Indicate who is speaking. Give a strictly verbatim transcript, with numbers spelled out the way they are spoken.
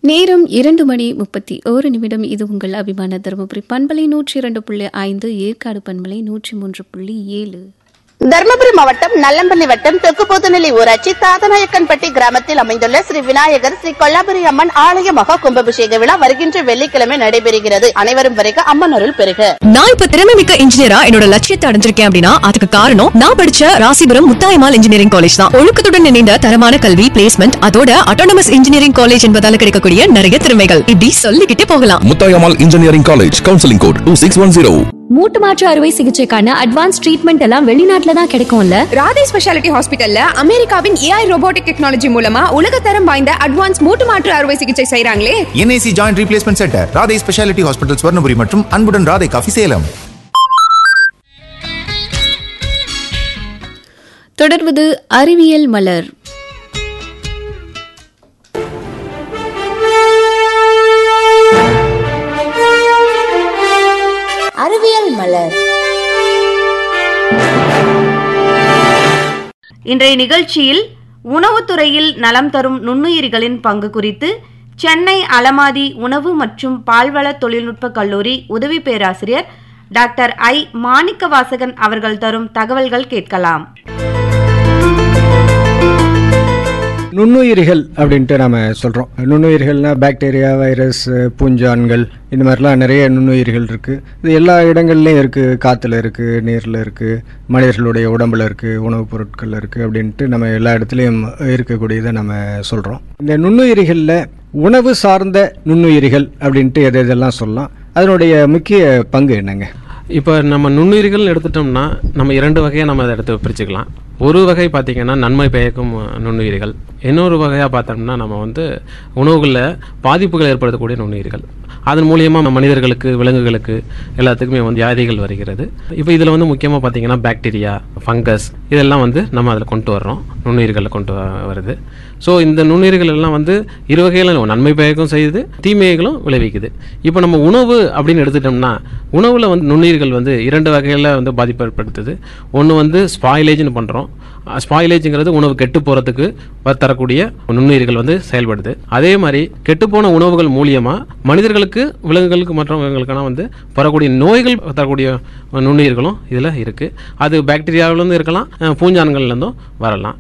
Speaker 1: நேரம் இரண்டு மணி முப்பத்தி ஓரு நிமிடம். இது உங்கள் அபிமான தருமபுரி பண்பலை நூற்றி இரண்டு புள்ளி ஐந்து, ஏற்காடு பண்பலை நூற்றி மூன்று புள்ளி ஏழு.
Speaker 2: தர்மபுரி மாவட்டம் நல்லம்பள்ளி வட்டம் தெற்குபோத்துநிலை ஊராட்சி தாதநாயக்கன்பட்டி கிராமத்தில் அமைந்துள்ள ஸ்ரீ விநாயகர் ஸ்ரீ கொல்லாபுரி அம்மன் ஆலய மகா கும்பாபிஷேக விழா வருகின்ற வெள்ளிக்கிழமை நடைபெறுகிறது. அனைவரும் வரைக்கும் அம்மன் அருள் பெறுக.
Speaker 3: நான் இப்ப திறமை மிக்க இன்ஜினியரா என்னோட லட்சியத்தை அடைஞ்சிருக்கேன் அப்படின்னா அதுக்கு காரணம் நான் படிச்ச ராசிபுரம் முத்தாயம்மாள் இன்ஜினியரிங் காலேஜ் தான். ஒழுக்கத்துடன் இணைந்த தரமான கல்வி, பிளேஸ்மெண்ட், அதோட அட்டானமஸ் இன்ஜினியரிங் காலேஜ் என்பதால கிடைக்கக்கூடிய நிறைய திறமைகள் இப்படி சொல்லிக்கிட்டே போகலாம்.
Speaker 4: Muthayammal engineering college, counselling code two six one zero.
Speaker 5: மூட்டு மாற்று அறுவை சிகிச்சைக்கான அட்வான்ஸ் ட்ரீட்மெண்ட் எல்லாம் வெளிநாட்டுல தான் கிடைக்கும்ல.
Speaker 6: ராதே ஸ்பெஷாலிட்டி ஹாஸ்பிட்டல்ல அமெரிக்காவின் ஏஐ ரோபோட்டிக் டெக்னாலஜி மூலமா உலகத்தரம் வாய்ந்த அட்வான்ஸ் மூட்டு மாற்று அறுவை சிகிச்சை செய்றாங்களே.
Speaker 7: NIC joint replacement centre, Radhe speciality hospital, Swarnapuri மற்றும் அன்புடன் ராதே காஃபி, சேலம்.
Speaker 1: தொடர்வது அறிவியல் மலர்.
Speaker 2: அறிவியல் மலர்.
Speaker 8: இன்றைய நிகழ்ச்சியில் உணவுத்துறையில் நலம் தரும் நுண்ணுயிரிகளின் பங்கு குறித்து சென்னை அலமாதி உணவு மற்றும் பால்வள தொழில்நுட்ப கல்லூரி உதவி பேராசிரியர் டாக்டர் ஐ மாணிக்கவாசகன் அவர்கள் தரும் தகவல்கள் கேட்கலாம்.
Speaker 9: நுண்ணுயிரிகள் அப்படின்ட்டு நம்ம சொல்கிறோம். நுண்ணுயிரிகள்னால் பாக்டீரியா, வைரஸ், பூஞ்சான்கள், இந்த மாதிரிலாம் நிறைய நுண்ணுயிரிகள் இருக்குது. இது எல்லா இடங்கள்லையும் இருக்குது. காற்றுல இருக்குது, நீரில் இருக்குது, மனிதர்களுடைய உடம்பில் இருக்குது, உணவுப் பொருட்கள் இருக்குது அப்படின்ட்டு நம்ம எல்லா இடத்துலையும் இருக்கக்கூடியதை நம்ம சொல்கிறோம். இந்த நுண்ணுயிரிகளில் உணவு சார்ந்த நுண்ணுயிரிகள் அப்படின்ட்டு எது எதெல்லாம் சொல்லலாம், அதனுடைய முக்கிய பங்கு என்னங்க?
Speaker 10: இப்போ நம்ம நுண்ணுயிரிகள் எடுத்துட்டோம்னா நம்ம இரண்டு வகையாக நம்ம அதை எடுத்து பிரிச்சுக்கலாம். ஒரு வகை பார்த்திங்கன்னா நன்மை பயக்கும் நுண்ணுயிரிகள், இன்னொரு வகையாக பார்த்தோம்னா நம்ம வந்து உணவுகளில் பாதிப்புகள் ஏற்படுத்தக்கூடிய நுண்ணுயிரிகள். அதன் மூலியமாக மனிதர்களுக்கு, விலங்குகளுக்கு எல்லாத்துக்குமே வந்து வியாதிகள் வருகிறது. இப்போ இதில் வந்து முக்கியமாக பார்த்திங்கன்னா பாக்டீரியா, ஃபங்கஸ் இதெல்லாம் வந்து நம்ம அதில் கொண்டு வர்றோம், நுண்ணுயிர்களில் கொண்டு வருது. ஸோ இந்த நுண்ணுயிர்கள் எல்லாம் வந்து இரு வகையில் நன்மை பயக்கும் செய்யுது, தீமைகளும் விளைவிக்குது. இப்போ நம்ம உணவு அப்படின்னு எடுத்துட்டோம்னா உணவில் வந்து நுண்ணுயிர்கள் வந்து இரண்டு வகையில் வந்து பாதிப்பு ஏற்படுத்துது. ஒன்று வந்து ஸ்பாயிலேஜ்னு பண்ணுறோம். ஸ்பாயிலேஜுங்கிறது உணவு கெட்டு போகிறதுக்கு தரக்கூடிய நுண்ணுயிர்கள் வந்து செயல்படுது. அதே மாதிரி கெட்டுப்போன உணவுகள் மூலியமாக மனிதர்களுக்கு, விலங்குகளுக்கு, மற்றவங்களுக்கான வந்து வரக்கூடிய நோய்கள் தரக்கூடிய நுண்ணுயிர்களும் இதில் இருக்குது. அது பாக்டீரியாவிலேருந்து இருக்கலாம், பூஞ்சான்கள்லேருந்தும் வரலாம்.